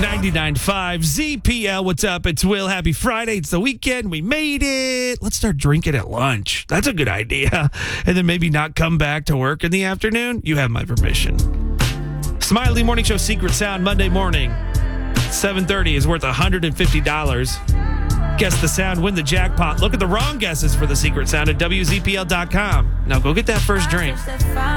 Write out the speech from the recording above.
99.5 ZPL. What's up? It's Will. Happy Friday. It's the weekend. We made it. Let's start drinking at lunch. That's a good idea. And then maybe not come back to work in the afternoon. You have my permission. Smiley Morning Show Secret Sound Monday morning. 7:30 is worth $150. Guess the sound, win the jackpot. Look at the wrong guesses for the secret sound at WZPL.com. Now go get that first drink.